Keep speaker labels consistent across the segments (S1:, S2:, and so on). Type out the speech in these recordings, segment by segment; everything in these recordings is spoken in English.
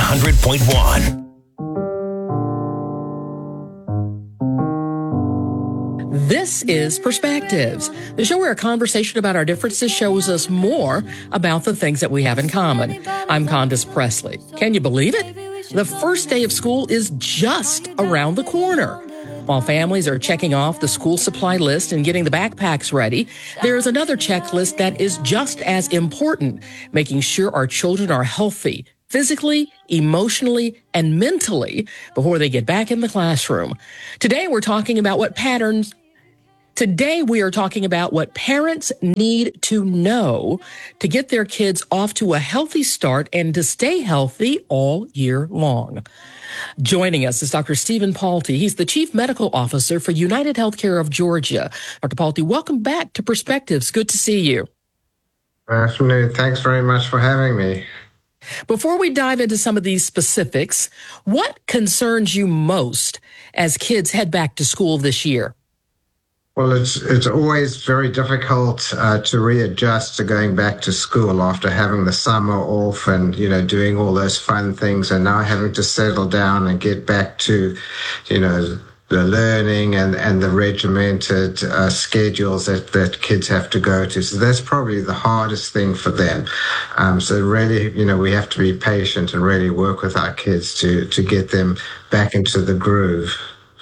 S1: 100.1.
S2: This is Perspectives, the show where a conversation about our differences shows us more about the things that we have in common. I'm Candace Presley. Can you believe it? The first day of school is just around the corner. While families are checking off the school supply list and getting the backpacks ready, there is another checklist that is just as important, making sure our children are healthy, physically, emotionally, and mentally before they get back in the classroom. Today we are talking about what parents need to know to get their kids off to a healthy start and to stay healthy all year long. Joining us is Dr. Stephen Palti. He's the Chief Medical Officer for United Healthcare of Georgia. Dr. Palti, welcome back to Perspectives. Good to see you.
S3: Good afternoon. Thanks very much for having me.
S2: Before we dive into some of these specifics, what concerns you most as kids head back to school this year?
S3: Well, it's always very difficult to readjust to going back to school after having the summer off and, doing all those fun things and now having to settle down and get back to, the learning and the regimented schedules that kids have to go to. So that's probably the hardest thing for them. So really, we have to be patient and really work with our kids to get them back into the groove.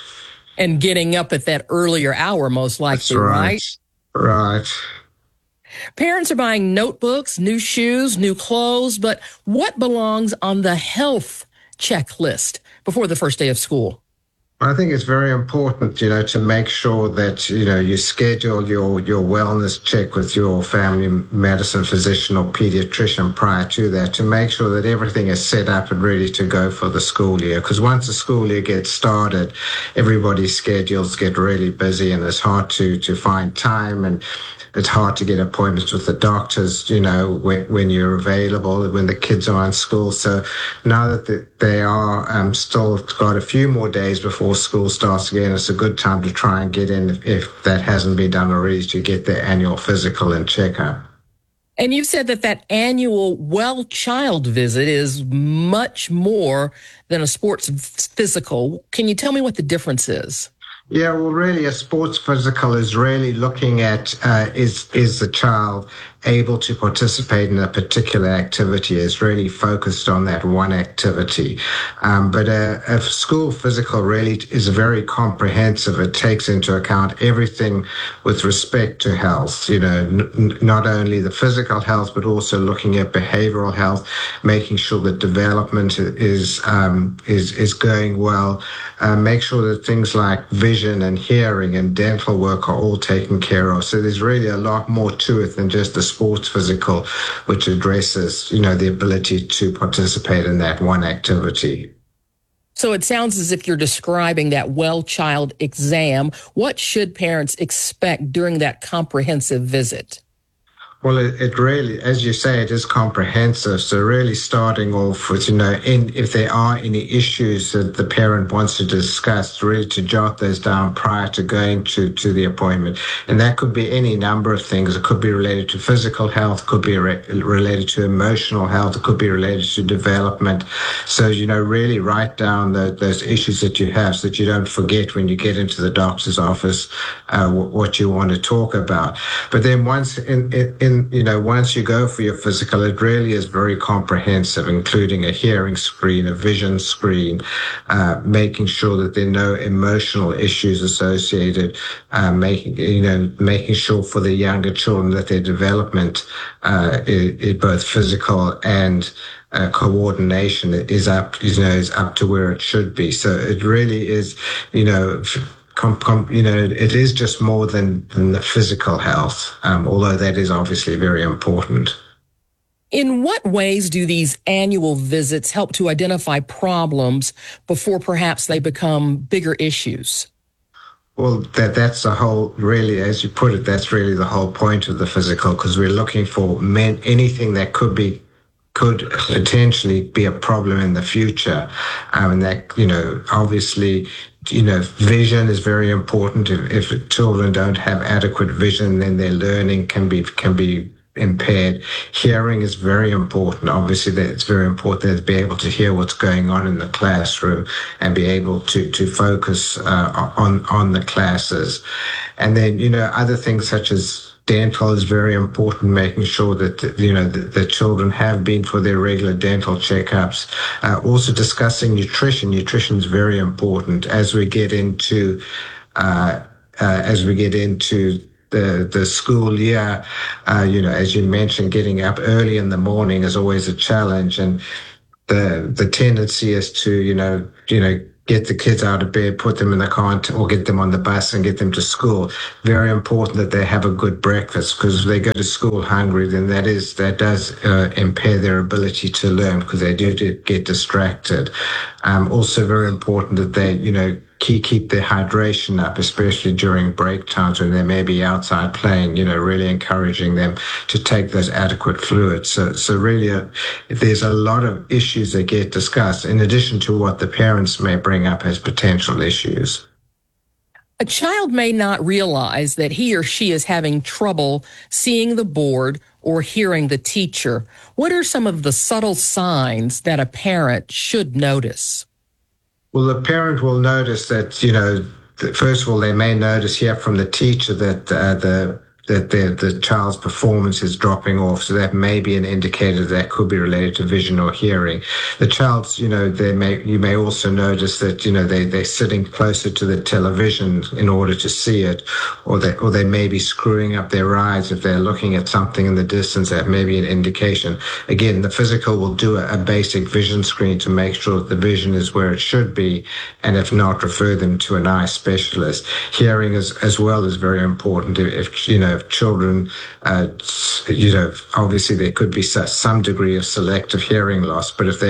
S2: And getting up at that earlier hour, most likely,
S3: that's right? Right.
S2: Parents are buying notebooks, new shoes, new clothes, but what belongs on the health checklist before the first day of school?
S3: I think it's very important, to make sure that, you schedule your wellness check with your family medicine physician or pediatrician prior to that to make sure that everything is set up and ready to go for the school year. Because once the school year gets started, everybody's schedules get really busy and it's hard to find time and it's hard to get appointments with the doctors, when you're available, when the kids are in school. So now that they are still got a few more days before school starts again, it's a good time to try and get in, if that hasn't been done already, to get their annual physical and checkup.
S2: And you've said that annual well-child visit is much more than a sports physical. Can you tell me what the difference is?
S3: Yeah, well, really, a sports physical is really looking at is the child able to participate in a particular activity, is really focused on that one activity. But a school physical really is very comprehensive. It takes into account everything with respect to health, not only the physical health, but also looking at behavioral health, making sure that development is going well, make sure that things like vision and hearing and dental work are all taken care of. So there's really a lot more to it than just the sports physical, which addresses, the ability to participate in that one activity.
S2: So it sounds as if you're describing that well-child exam. What should parents expect during that comprehensive visit?
S3: Well, it really, as you say, it is comprehensive. So really starting off with, if there are any issues that the parent wants to discuss, really to jot those down prior to going to the appointment. And that could be any number of things. It could be related to physical health, could be related to emotional health, it could be related to development. So, really write down those issues that you have so that you don't forget when you get into the doctor's office what you want to talk about. But then once once you go for your physical, it really is very comprehensive, including a hearing screen, a vision screen, making sure that there are no emotional issues associated, making sure for the younger children that their development, both physical and coordination is up to where it should be. So it really is, it is just more than the physical health, although that is obviously very important.
S2: In what ways do these annual visits help to identify problems before perhaps they become bigger issues?
S3: Well, that's the whole, really, as you put it, that's really the whole point of the physical, because we're looking for anything that could potentially be a problem in the future. And that, obviously, vision is very important. If children don't have adequate vision, then their learning can be impaired. Hearing is very important. Obviously, that it's very important to be able to hear what's going on in the classroom and be able to focus on the classes. And then, other things such as dental is very important, making sure that, the children have been for their regular dental checkups. Also discussing nutrition. Nutrition is very important as we get into the school year. As you mentioned, getting up early in the morning is always a challenge, and the tendency is to get the kids out of bed, put them in the car, or get them on the bus and get them to school. Very important that they have a good breakfast, because if they go to school hungry, then that does impair their ability to learn, because they do get distracted. Also very important that they, keep their hydration up, especially during break times when they may be outside playing, really encouraging them to take those adequate fluids. So really, there's a lot of issues that get discussed in addition to what the parents may bring up as potential issues.
S2: A child may not realize that he or she is having trouble seeing the board or hearing the teacher. What are some of the subtle signs that a parent should notice?
S3: Well, the parent will notice that, first of all, they may notice here from the teacher that the child's performance is dropping off. So that may be an indicator that could be related to vision or hearing. The child's, you may also notice that, they're sitting closer to the television in order to see it, or they may be screwing up their eyes if they're looking at something in the distance. That may be an indication. Again, the physical will do a basic vision screen to make sure that the vision is where it should be, and if not, refer them to an eye specialist. Hearing as well is very important. If children, obviously there could be some degree of selective hearing loss, but if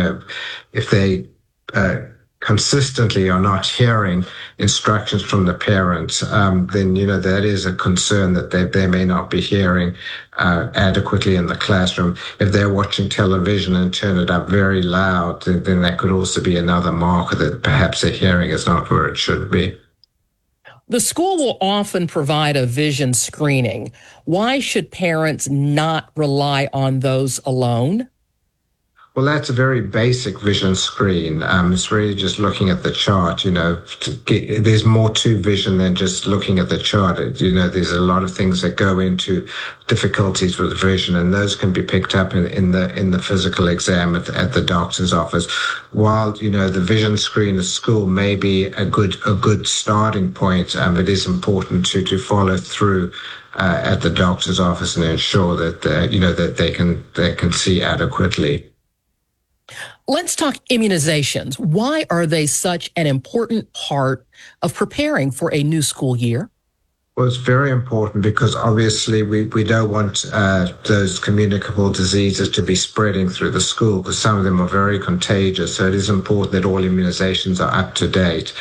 S3: they consistently are not hearing instructions from the parents, then, that is a concern that they may not be hearing adequately in the classroom. If they're watching television and turn it up very loud, then that could also be another marker that perhaps their hearing is not where it should be.
S2: The school will often provide a vision screening. Why should parents not rely on those alone?
S3: Well, that's a very basic vision screen. It's really just looking at the chart. There's more to vision than just looking at the chart. There's a lot of things that go into difficulties with vision, and those can be picked up in the physical exam at the doctor's office. While the vision screen at school may be a good starting point, it is important to follow through at the doctor's office and ensure that that they can see adequately.
S2: Let's talk immunizations. Why are they such an important part of preparing for a new school year?
S3: Well, it's very important because obviously we don't want those communicable diseases to be spreading through the school, because some of them are very contagious. So it is important that all immunizations are up to date.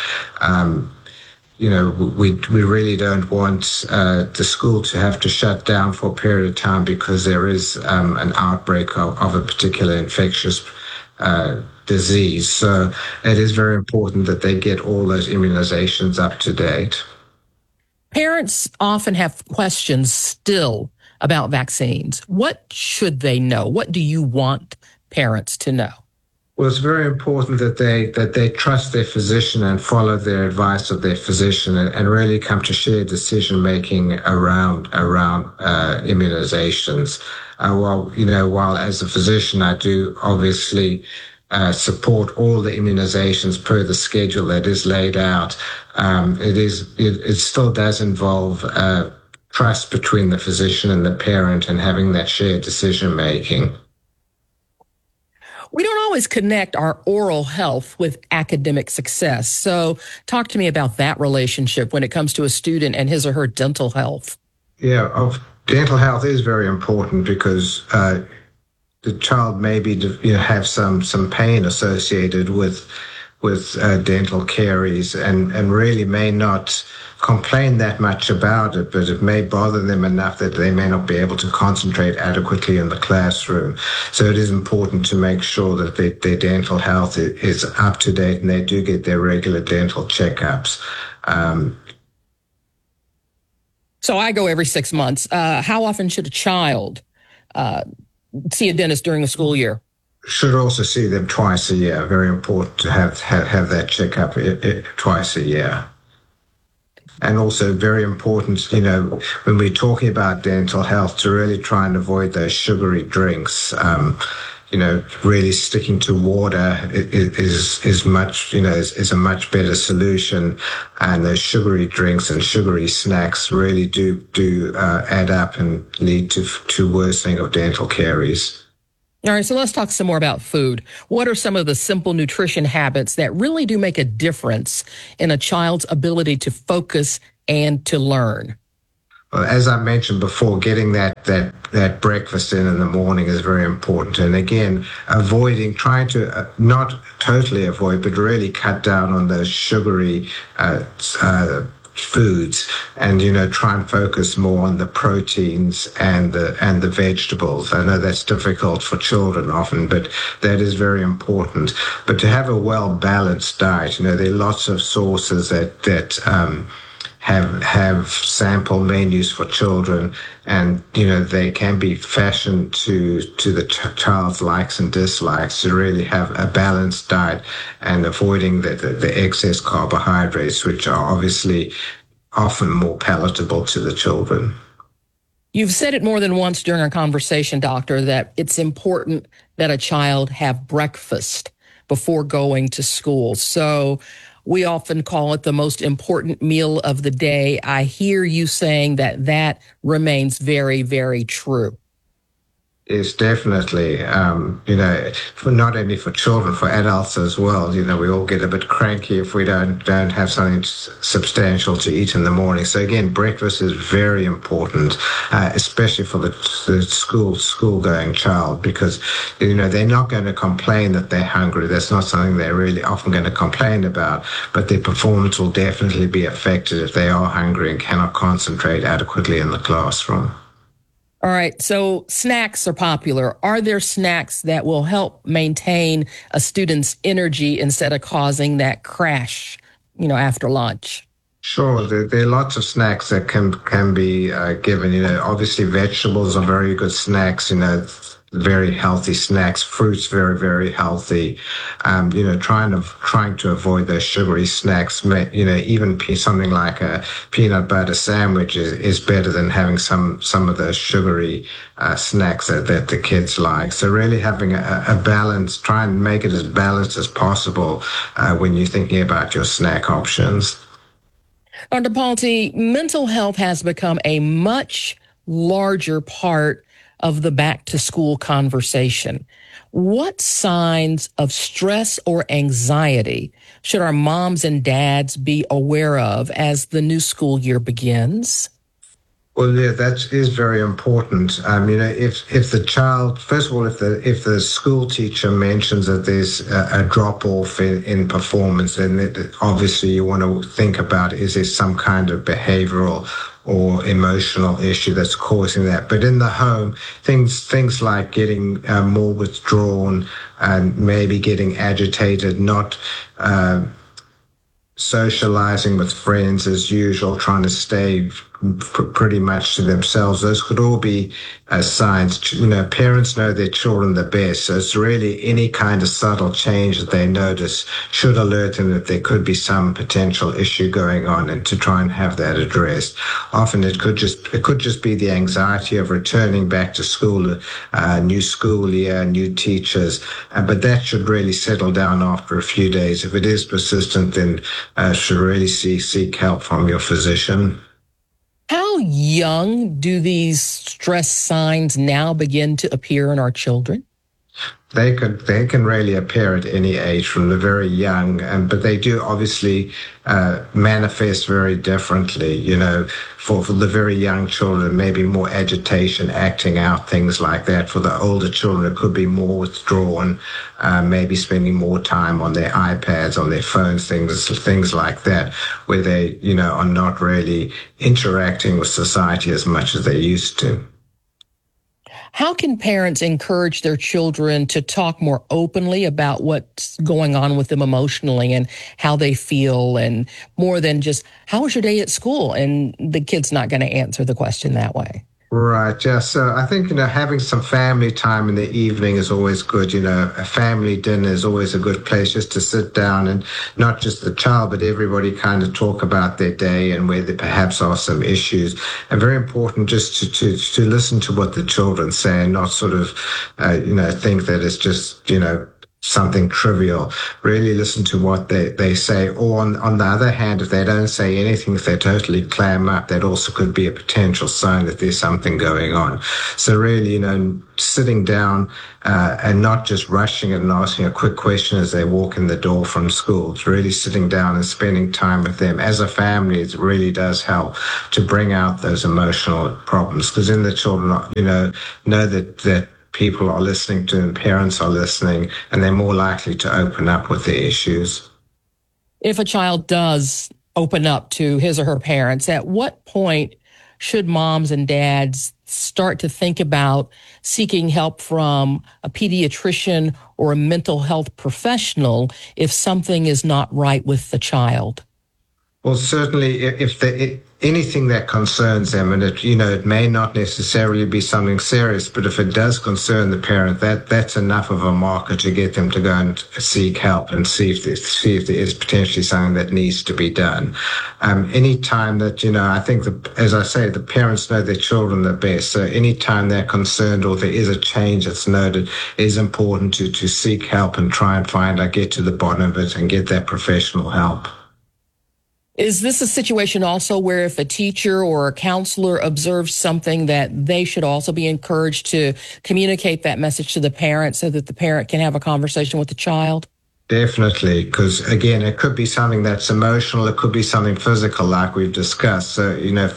S3: We really don't want the school to have to shut down for a period of time because there is an outbreak of a particular infectious disease. So it is very important that they get all those immunizations up to date.
S2: Parents often have questions still about vaccines. What should they know? What do you want parents to know?
S3: Well, it's very important that they trust their physician and follow their advice of their physician and really come to shared decision making around immunizations. While as a physician I do obviously support all the immunizations per the schedule that is laid out, it still does involve trust between the physician and the parent and having that shared decision making.
S2: We don't always connect our oral health with academic success. So talk to me about that relationship when it comes to a student and his or her dental health.
S3: Yeah, dental health is very important because the child maybe have some pain associated with dental caries and really may not complain that much about it, but it may bother them enough that they may not be able to concentrate adequately in the classroom. So it is important to make sure that their dental health is up to date and they do get their regular dental checkups.
S2: So I go every 6 months. How often should a child see a dentist during the school year?
S3: Should also see them twice a year. Very important to have that checkup twice a year. And also very important, when we're talking about dental health, to really try and avoid those sugary drinks. Really sticking to water is much, is a much better solution. And those sugary drinks and sugary snacks really do add up and lead to worsening of dental caries.
S2: All right, so let's talk some more about food. What are some of the simple nutrition habits that really do make a difference in a child's ability to focus and to learn?
S3: Well, as I mentioned before, getting that breakfast in the morning is very important. And again, trying to not totally avoid, but really cut down on those sugary foods, and try and focus more on the proteins and the vegetables. I know that's difficult for children often, but that is very important. But to have a well balanced diet, there are lots of sources that have sample menus for children, and they can be fashioned to the child's likes and dislikes, to really have a balanced diet and avoiding the excess carbohydrates, which are obviously often more palatable to the children.
S2: You've said it more than once during our conversation, Doctor, that it's important that a child have breakfast before going to school. So we often call it the most important meal of the day. I hear you saying that remains very, very true.
S3: Is definitely, for not only for children, for adults as well. We all get a bit cranky if we don't have something substantial to eat in the morning. So again, breakfast is very important, especially for the school-going child, because, they're not going to complain that they're hungry. That's not something they're really often going to complain about, but their performance will definitely be affected if they are hungry and cannot concentrate adequately in the classroom.
S2: All right, so snacks are popular. Are there snacks that will help maintain a student's energy instead of causing that crash, after lunch?
S3: Sure, there are lots of snacks that can be given. Obviously vegetables are very good snacks. Very healthy snacks. Fruits, very, very healthy. Trying to avoid those sugary snacks. Even something like a peanut butter sandwich is better than having some of those sugary snacks that the kids like. So really having a balance, try and make it as balanced as possible when you're thinking about your snack options.
S2: Dr. Palti, mental health has become a much larger part of the back to school conversation. What signs of stress or anxiety should our moms and dads be aware of as the new school year begins?
S3: Well, yeah, that is very important. If the child, first of all, if the school teacher mentions that there's a drop off in performance, then obviously you want to think about, is there some kind of behavioral or emotional issue that's causing that. But in the home, things like getting more withdrawn and maybe getting agitated, not socializing with friends as usual, trying to stay pretty much to themselves. Those could all be signs. Parents know their children the best, so it's really any kind of subtle change that they notice should alert them that there could be some potential issue going on, and to try and have that addressed. Often it could just be the anxiety of returning back to school, new school year, new teachers, but that should really settle down after a few days. If it is persistent, then should really seek help from your physician.
S2: How young do these stress signs now begin to appear in our children?
S3: They can really appear at any age, from the very young, but they do obviously manifest very differently. For the very young children, maybe more agitation, acting out, things like that. For the older children, it could be more withdrawn, maybe spending more time on their iPads, on their phones, things like that, where they, are not really interacting with society as much as they used to.
S2: How can parents encourage their children to talk more openly about what's going on with them emotionally and how they feel, and more than just, how was your day at school? And the kid's not going to answer the question that way.
S3: Right, yeah. So I think, having some family time in the evening is always good. A family dinner is always a good place just to sit down and not just the child, but everybody kind of talk about their day and where there perhaps are some issues. And very important just to listen to what the children say and not sort of, think that it's just, something trivial. Really listen to what they say. Or on the other hand, if they don't say anything, if they totally clam up, that also could be a potential sign that there's something going on. So really, sitting down and not just rushing and asking a quick question as they walk in the door from school. It's really sitting down and spending time with them. As a family, it really does help to bring out those emotional problems, because then the children, know that people are listening to them, parents are listening, and they're more likely to open up with their issues.
S2: If a child does open up to his or her parents, at what point should moms and dads start to think about seeking help from a pediatrician or a mental health professional if something is not right with the child?
S3: Well, certainly, if anything that concerns them, and it may not necessarily be something serious, but if it does concern the parent, that's enough of a marker to get them to go and seek help and see if there is potentially something that needs to be done. Any time that I think as I say, the parents know their children the best. So any time they're concerned or there is a change that's noted, it is important to seek help and try and get to the bottom of it and get that professional help.
S2: Is this a situation also where if a teacher or a counselor observes something that they should also be encouraged to communicate that message to the parent so that the parent can have a conversation with the child?
S3: Definitely, because again, it could be something that's emotional, it could be something physical, like we've discussed. So, if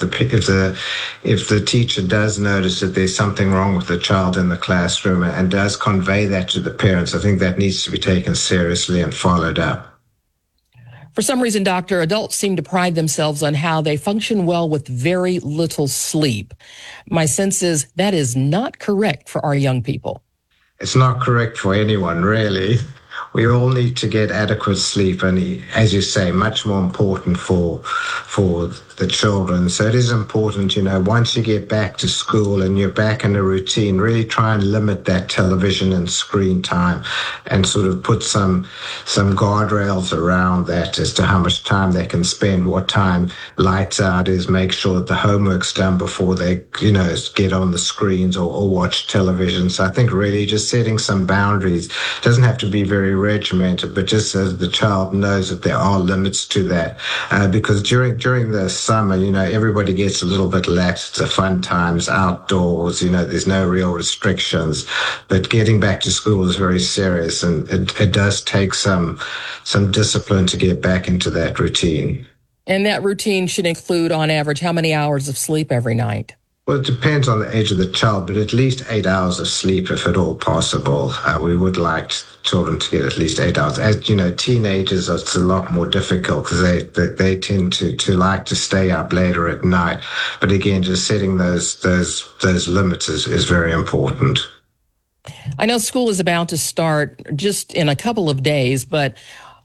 S3: the teacher does notice that there's something wrong with the child in the classroom and does convey that to the parents, I think that needs to be taken seriously and followed up.
S2: For some reason, Doctor, adults seem to pride themselves on how they function well with very little sleep. My sense is that is not correct for our young people.
S3: It's not correct for anyone, really. We all need to get adequate sleep, and as you say, much more important for the children. So it is important, once you get back to school and you're back in a routine, really try and limit that television and screen time and sort of put some guardrails around that as to how much time they can spend, what time lights out is, make sure that the homework's done before they, get on the screens or watch television. So I think really just setting some boundaries. It doesn't have to be very regimented, but just so the child knows that there are limits to that. Because during the summer, everybody gets a little bit lax. It's a fun times outdoors, there's no real restrictions. But getting back to school is very serious, and it does take some discipline to get back into that routine.
S2: And that routine should include, on average, how many hours of sleep every night?
S3: Well, it depends on the age of the child, but at least 8 hours of sleep, if at all possible. We would like children to get at least 8 hours. As teenagers, it's a lot more difficult because they tend to like to stay up later at night. But again, just setting those limits is very important.
S2: I know school is about to start just in a couple of days, but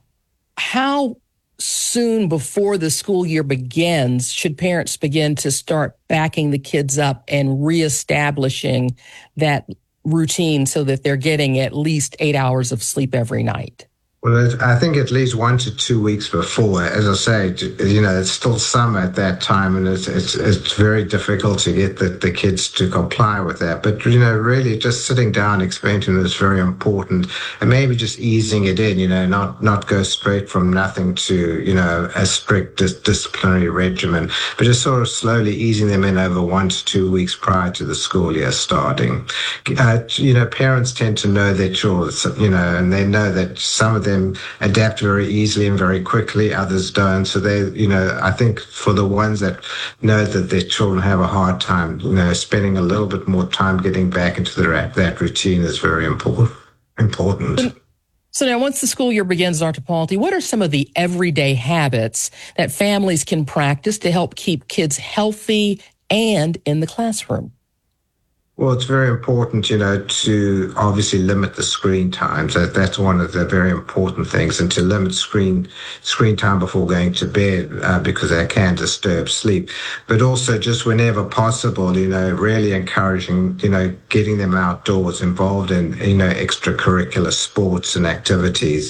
S2: how soon before the school year begins should parents begin to start backing the kids up and reestablishing that routine so that they're getting at least 8 hours of sleep every night?
S3: Well, I think at least 1 to 2 weeks before. As I say, it's still summer at that time, and it's very difficult to get the kids to comply with that. But, really just sitting down, explaining to them is very important, and maybe just easing it in, not go straight from nothing to, a strict disciplinary regimen, but just sort of slowly easing them in over 1 to 2 weeks prior to the school year starting. Parents tend to know their children, and they know that some of them adapt very easily and very quickly, others don't. So they, I think for the ones that know that their children have a hard time, spending a little bit more time getting back into that routine is very important.
S2: So now once the school year begins, Dr. Palti, what are some of the everyday habits that families can practice to help keep kids healthy and in the classroom?
S3: Well, it's very important, to obviously limit the screen times. That's one of the very important things, and to limit screen time before going to bed, because that can disturb sleep. But also just whenever possible, really encouraging, getting them outdoors, involved in, extracurricular sports and activities.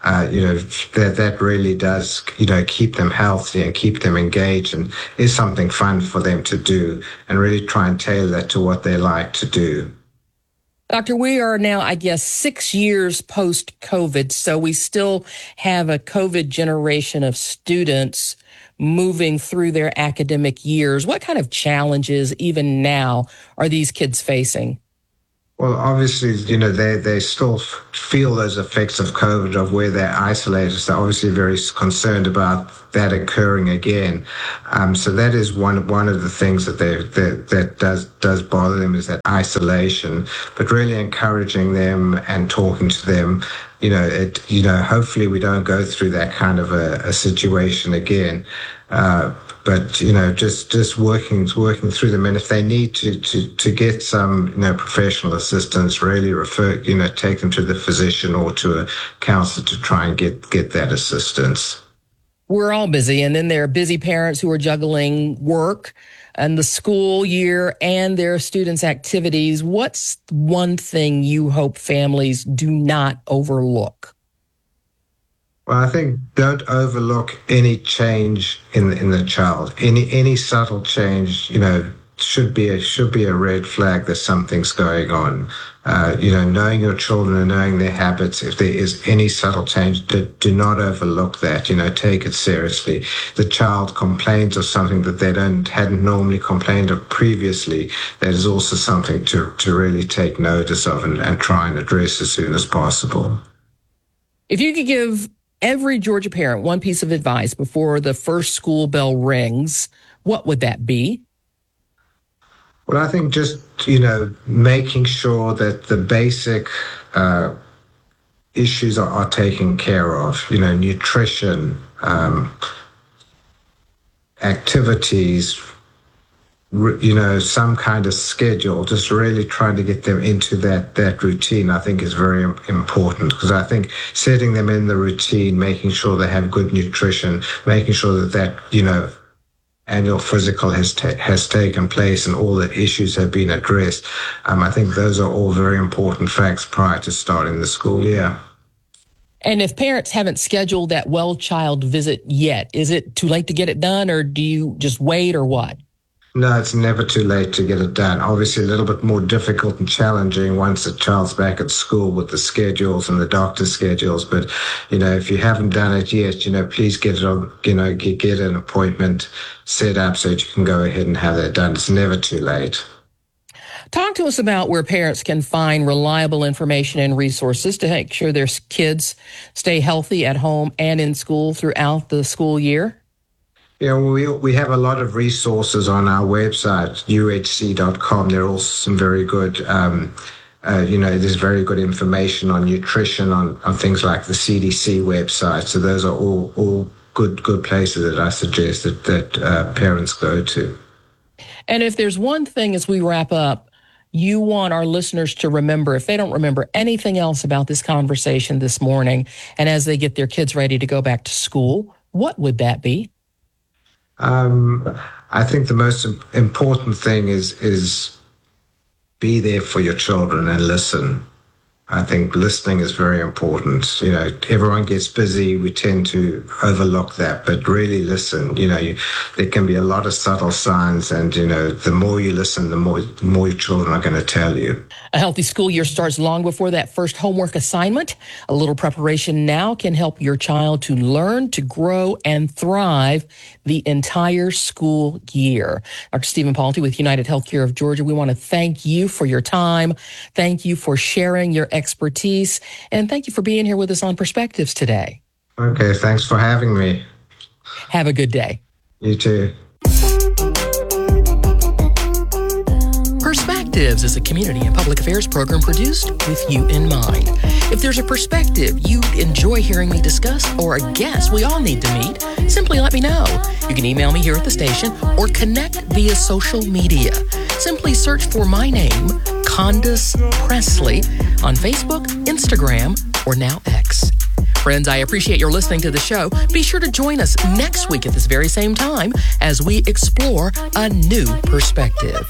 S3: That really does, keep them healthy and keep them engaged, and is something fun for them to do, and really try and tailor that to what they like to do.
S2: Doctor, we are now, I guess, 6 years post-COVID, so we still have a COVID generation of students moving through their academic years. What kind of challenges, even now, are these kids facing?
S3: Well, obviously, they still feel those effects of COVID, of where they're isolated. They're obviously very concerned about that occurring again. So that is one of the things that does bother them, is that isolation. But really encouraging them and talking to them. Hopefully we don't go through that kind of a situation again. But just working through them, and if they need to get some professional assistance, really take them to the physician or to a counselor to try and get that assistance.
S2: We're all busy, and then there are busy parents who are juggling work and the school year and their students' activities. What's one thing you hope families do not overlook?
S3: Well, I think don't overlook any change in the child. Any subtle change, should be a red flag that something's going on. Knowing your children and knowing their habits, if there is any subtle change, do not overlook that. Take it seriously. The child complains of something that they hadn't normally complained of previously. That is also something to really take notice of and try and address as soon as possible.
S2: If you could give every Georgia parent one piece of advice before the first school bell rings, what would that be?
S3: Well, I think just, making sure that the basic issues are taken care of, nutrition, activities, some kind of schedule, just really trying to get them into that routine, I think is very important, because I think setting them in the routine, making sure they have good nutrition, making sure that annual physical has taken place and all the issues have been addressed. I think those are all very important facts prior to starting the school year.
S2: And if parents haven't scheduled that well-child visit yet, is it too late to get it done, or do you just wait, or what?
S3: No, it's never too late to get it done. Obviously, a little bit more difficult and challenging once the child's back at school with the schedules and the doctor's schedules. But, if you haven't done it yet, please get it on, get an appointment set up so that you can go ahead and have that done. It's never too late.
S2: Talk to us about where parents can find reliable information and resources to make sure their kids stay healthy at home and in school throughout the school year.
S3: Yeah, we have a lot of resources on our website, uhc.com. There are also some very good, there's very good information on nutrition, on things like the CDC website. So those are all good places that I suggest that parents go to.
S2: And if there's one thing as we wrap up, you want our listeners to remember, if they don't remember anything else about this conversation this morning, and as they get their kids ready to go back to school, what would that be?
S3: I think the most important thing is be there for your children and listen. I think listening is very important. Everyone gets busy. We tend to overlook that, but really listen. There can be a lot of subtle signs, and, the more you listen, the more your children are going to tell you.
S2: A healthy school year starts long before that first homework assignment. A little preparation now can help your child to learn, to grow, and thrive the entire school year. Dr. Stephen Palti with United Healthcare of Georgia, we want to thank you for your time. Thank you for sharing your expertise, and thank you for being here with us on Perspectives today.
S3: Okay, thanks for having me.
S2: Have a good day.
S3: You too.
S2: Perspectives is a community and public affairs program produced with you in mind. If there's a perspective you'd enjoy hearing me discuss, or a guest we all need to meet, simply let me know. You can email me here at the station or connect via social media. simply search for my name, Condace Pressley, on Facebook, Instagram, or now X. Friends, I appreciate your listening to the show. Be sure to join us next week at this very same time as we explore a new perspective.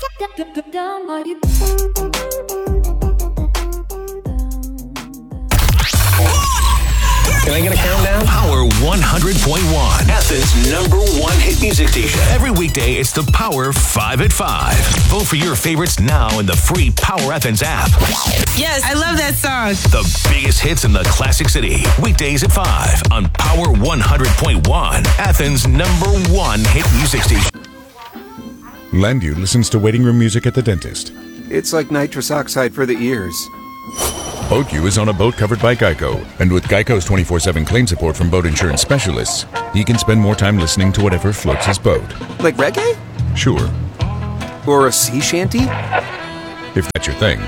S1: Can I get a countdown?
S4: Power 100.1, Athens' #1 hit music station. Every weekday, it's the Power 5 at 5. Vote for your favorites now in the free Power Athens app.
S5: Yes, I love that song.
S4: The biggest hits in the Classic City. Weekdays at 5 on Power 100.1, Athens' #1 hit music station.
S6: Landu listens to waiting room music at the dentist.
S7: It's like nitrous oxide for the ears.
S6: BoatU is on a boat covered by Geico, and with Geico's 24/7 claim support from boat insurance specialists, he can spend more time listening to whatever floats his boat.
S7: Like reggae?
S6: Sure.
S7: Or a sea shanty?
S6: If that's your thing.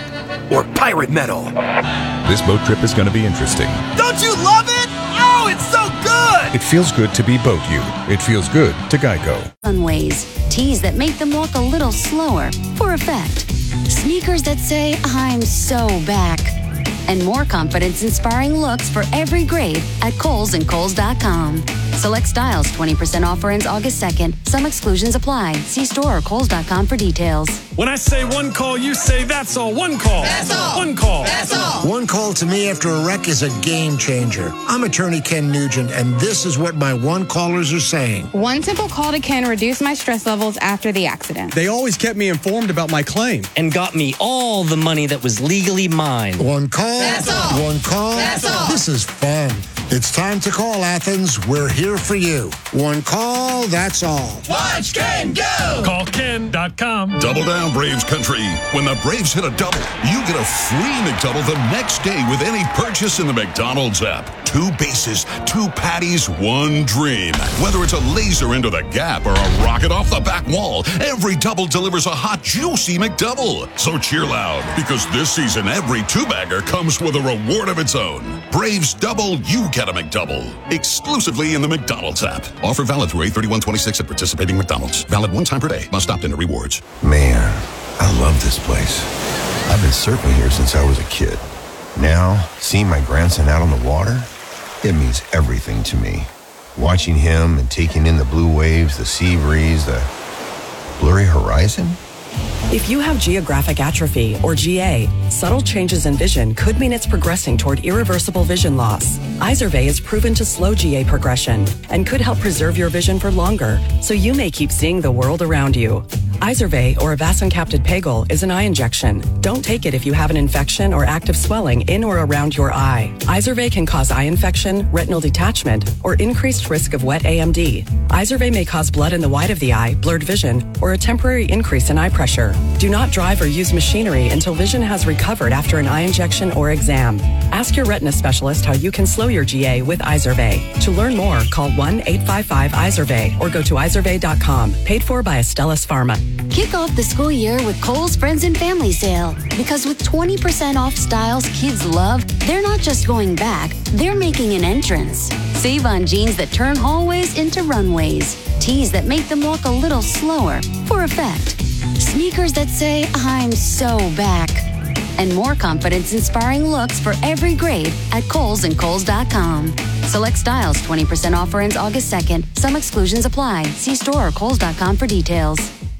S7: Or pirate metal?
S6: This boat trip is going to be interesting.
S8: Don't you love it? Oh, it's so good!
S6: It feels good to be BoatU. It feels good to Geico.
S9: Runways, tees that make them walk a little slower for effect. Sneakers that say, I'm so back. And more confidence-inspiring looks for every grade at Kohl's and Kohl's.com. Select styles 20% offer ends August 2nd. Some exclusions apply. See store or Kohl's.com for details.
S10: When I say one call, you say that's all. One call.
S8: That's all.
S10: One call.
S8: That's all.
S11: One call to me after a wreck is a game changer. I'm attorney Ken Nugent, and this is what my one callers are saying.
S12: One simple call to Ken reduced my stress levels after the accident.
S13: They always kept me informed about my claim
S14: and got me all the money that was legally mine.
S11: One call.
S8: That's all.
S11: One call.
S8: That's all.
S11: This is fun. It's time to call, Athens. We're here for you. One call, that's all.
S8: Watch Ken go!
S10: Call Ken.com.
S15: Double down, Braves country. When the Braves hit a double, you get a free McDouble the next day with any purchase in the McDonald's app. 2 bases, 2 patties, 1 dream. Whether it's a laser into the gap or a rocket off the back wall, every double delivers a hot, juicy McDouble. So cheer loud, because this season, every 2-bagger comes with a reward of its own. Braves double, you get a McDouble. Exclusively in the McDonald's app. Offer valid through 8/31/26 at participating McDonald's. Valid 1 time per day. Must opt into rewards.
S16: Man, I love this place. I've been surfing here since I was a kid. Now, seeing my grandson out on the water, it means everything to me. Watching him and taking in the blue waves, the sea breeze, the blurry horizon.
S17: If you have geographic atrophy, or GA, subtle changes in vision could mean it's progressing toward irreversible vision loss. Izervay is proven to slow GA progression and could help preserve your vision for longer, so you may keep seeing the world around you. Izervay, or avacincaptad pegol, is an eye injection. Don't take it if you have an infection or active swelling in or around your eye. Izervay can cause eye infection, retinal detachment, or increased risk of wet AMD. Izervay may cause blood in the white of the eye, blurred vision, or a temporary increase in eye pressure. Do not drive or use machinery until vision has recovered after an eye injection or exam. Ask your retina specialist how you can slow your GA with Izervay. To learn more, call 1-855-IZERVAY or go to izervay.com. Paid for by Astellas Pharma.
S9: Kick off the school year with Kohl's Friends and Family Sale. Because with 20% off styles kids love, they're not just going back, they're making an entrance. Save on jeans that turn hallways into runways. Tees that make them walk a little slower for effect. Sneakers that say, I'm so back. And more confidence-inspiring looks for every grade at Kohl's and Kohl's.com. Select styles 20% offer ends August 2nd. Some exclusions apply. See store or Kohl's.com for details.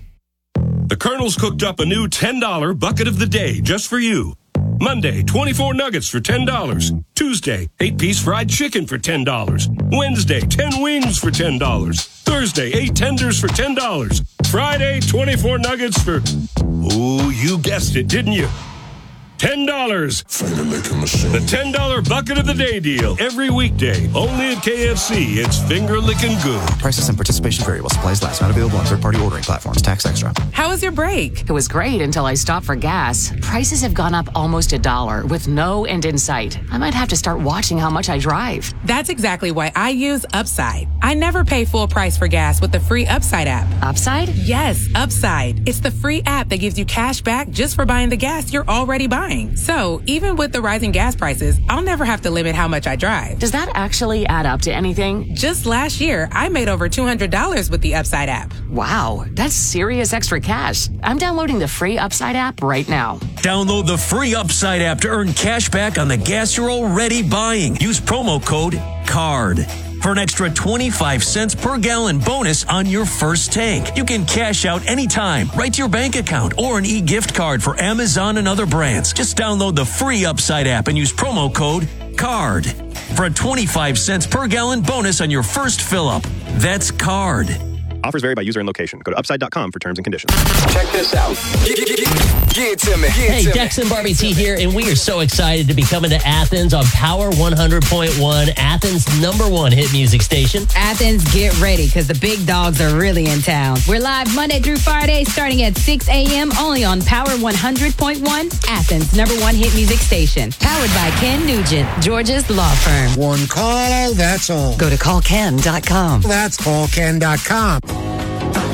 S18: The Colonel's cooked up a new $10 bucket of the day just for you. Monday, 24 nuggets for $10. Tuesday, 8-piece fried chicken for $10. Wednesday, 10 wings for $10. Thursday, 8 tenders for $10. Friday, 24 nuggets for... Oh, you guessed it, didn't you? $10. The $10 bucket of the day deal. Every weekday. Only at KFC. It's finger-licking good.
S19: Prices and participation variable. Supplies last. Not available on third-party ordering platforms. Tax extra.
S20: How was your break?
S1: It was great until I stopped for gas. Prices have gone up almost $1 with no end in sight. I might have to start watching how much I drive.
S20: That's exactly why I use Upside. I never pay full price for gas with the free Upside app.
S1: Upside?
S20: Yes, Upside. It's the free app that gives you cash back just for buying the gas you're already buying. buying. So even with the rising gas prices, I'll never have to limit how much I drive.
S1: Does that actually add up to anything?
S20: Just last year, I made over $200 with the Upside app.
S1: Wow, that's serious extra cash. I'm downloading the free Upside app right now.
S21: Download the free Upside app to earn cash back on the gas you're already buying. Use promo code CARD for an extra 25 cents per gallon bonus on your first tank. You can cash out anytime, right to your bank account, or an e-gift card for Amazon and other brands. Just download the free Upside app and use promo code CARD for a 25 cents per gallon bonus on your first fill-up. That's CARD.
S19: Offers vary by user and location. Go to upside.com for terms and conditions.
S8: Check this out. Get it to me.
S22: Hey, Dex and Barbie T here, and we are so excited to be coming to Athens on Power 100.1, Athens' #1 hit music station.
S23: Athens, get ready, because the big dogs are really in town. We're live Monday through Friday, starting at 6 a.m., only on Power 100.1, Athens' #1 hit music station. Powered by Ken Nugent, Georgia's law firm.
S11: One call, that's all.
S23: Go to callken.com.
S11: That's callken.com.